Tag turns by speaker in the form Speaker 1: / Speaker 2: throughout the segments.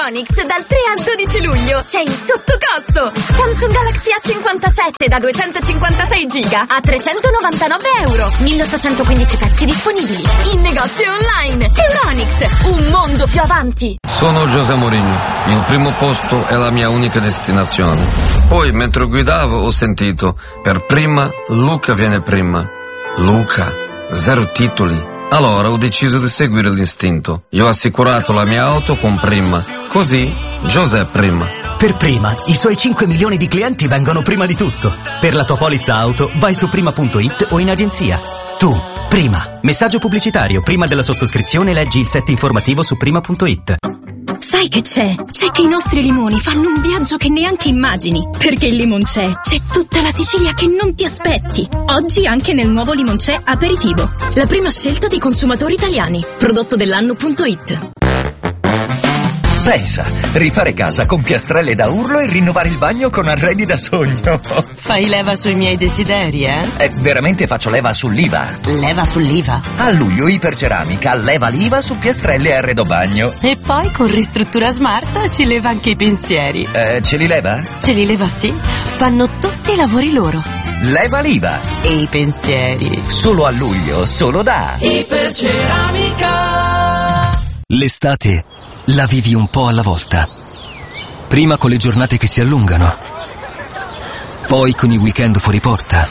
Speaker 1: Euronics dal 3 al 12 luglio c'è il sottocosto. Samsung Galaxy A57 da 256 giga a 399 euro. 1815 pezzi disponibili in negozio online. Euronics, un mondo più avanti.
Speaker 2: Sono José Mourinho. Il primo posto è la mia unica destinazione. Poi, mentre guidavo, ho sentito: per prima, Luca viene prima. Luca, 0 titoli. Allora ho deciso di seguire l'istinto. Io ho assicurato la mia auto con Prima. Così, José è prima.
Speaker 3: Per Prima, i suoi 5 milioni di clienti vengono prima di tutto. Per la tua polizza auto, vai su prima.it o in agenzia. Tu, Prima. Messaggio pubblicitario. Prima della sottoscrizione leggi il set informativo su prima.it.
Speaker 4: Sai che c'è? C'è che i nostri limoni fanno un viaggio che neanche immagini. Perché il Limoncè c'è tutta la Sicilia che non ti aspetti. Oggi anche nel nuovo Limoncè Aperitivo. La prima scelta dei consumatori italiani. Prodotto dell'anno.it.
Speaker 5: Pensa, rifare casa con piastrelle da urlo e rinnovare il bagno con arredi da sogno.
Speaker 6: Fai leva sui miei desideri, eh?
Speaker 5: Veramente faccio leva sull'IVA.
Speaker 6: Leva sull'IVA?
Speaker 5: A luglio Iperceramica leva l'IVA su piastrelle e arredo bagno.
Speaker 6: E poi con Ristruttura Smart ci leva anche i pensieri.
Speaker 5: Ce li leva?
Speaker 6: Ce li leva, sì. Fanno tutti i lavori loro.
Speaker 5: Leva l'IVA.
Speaker 6: E i pensieri.
Speaker 5: Solo a luglio, solo da
Speaker 6: Iperceramica.
Speaker 7: L'estate la vivi un po' alla volta. Prima con le giornate che si allungano, poi con i weekend fuori porta,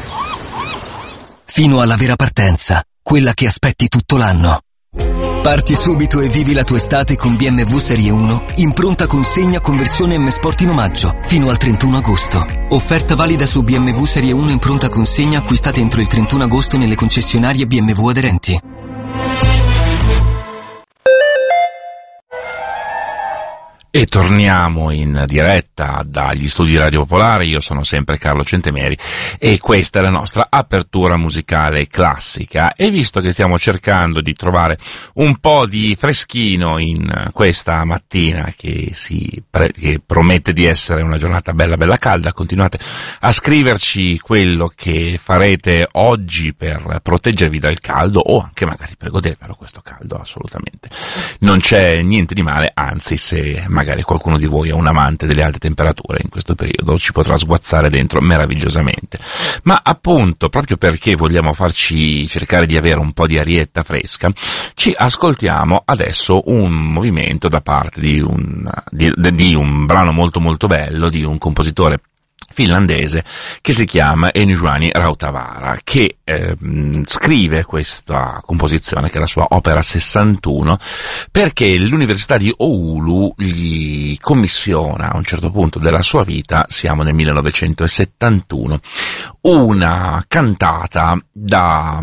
Speaker 7: fino alla vera partenza, quella che aspetti tutto l'anno. Parti subito e vivi la tua estate con BMW Serie 1 in pronta consegna con versione M Sport in omaggio fino al 31 agosto. Offerta valida su BMW Serie 1 in pronta consegna acquistate entro il 31 agosto nelle concessionarie BMW aderenti.
Speaker 8: E torniamo in diretta dagli studi Radio Popolare. Io sono sempre Carlo Centemeri e questa è la nostra apertura musicale classica. E visto che stiamo cercando di trovare un po' di freschino in questa mattina che promette di essere una giornata bella bella calda, continuate a scriverci quello che farete oggi per proteggervi dal caldo o anche magari per godervelo questo caldo. Assolutamente non c'è niente di male, anzi, se magari qualcuno di voi è un amante delle alte temperature in questo periodo ci potrà sguazzare dentro meravigliosamente. Ma appunto, proprio perché vogliamo farci cercare di avere un po' di arietta fresca, ci ascoltiamo adesso un movimento da parte di un brano molto molto bello di un compositore finlandese che si chiama Enujuani Rautavaara, che scrive questa composizione, che è la sua opera 61, perché l'Università di Oulu gli commissiona a un certo punto della sua vita, siamo nel 1971, una cantata da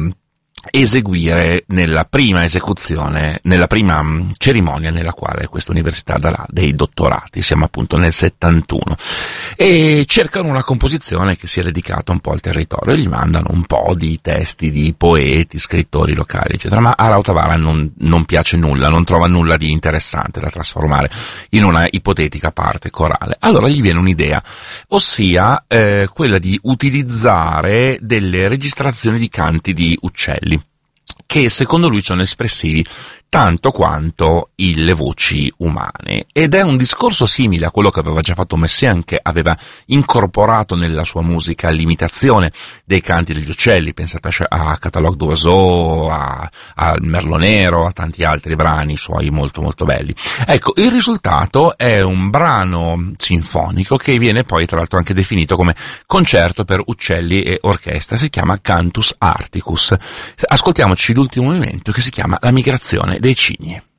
Speaker 8: eseguire nella prima esecuzione, nella prima cerimonia nella quale questa università darà dei dottorati. Siamo appunto nel 71 e cercano una composizione che sia dedicata un po' al territorio e gli mandano un po' di testi di poeti, scrittori locali eccetera, ma a Rautavaara non piace nulla, non trova nulla di interessante da trasformare in una ipotetica parte corale. Allora gli viene un'idea, ossia quella di utilizzare delle registrazioni di canti di uccelli che secondo lui sono espressivi tanto quanto le voci umane, ed è un discorso simile a quello che aveva già fatto Messiaen, che aveva incorporato nella sua musica l'imitazione dei canti degli uccelli. Pensate a Catalogue d'Oiseaux, al Merlo Nero, a tanti altri brani suoi molto molto belli. Ecco, il risultato è un brano sinfonico che viene poi tra l'altro anche definito come concerto per uccelli e orchestra, si chiama Cantus Arcticus. Ascoltiamoci l'ultimo movimento, che si chiama La migrazione dei cigni.